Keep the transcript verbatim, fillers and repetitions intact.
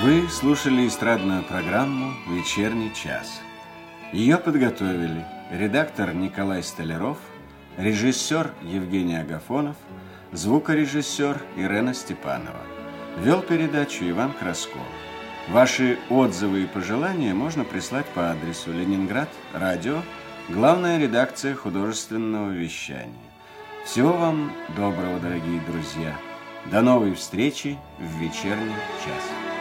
Вы слушали эстрадную программу «Вечерний час». Ее подготовили редактор Николай Столяров, режиссер Евгений Агафонов, звукорежиссер Ирена Степанова. Вел передачу Иван Красков. Ваши отзывы и пожелания можно прислать по адресу Ленинград, радио, главная редакция художественного вещания. Всего вам доброго, дорогие друзья. До новой встречи в вечерний час.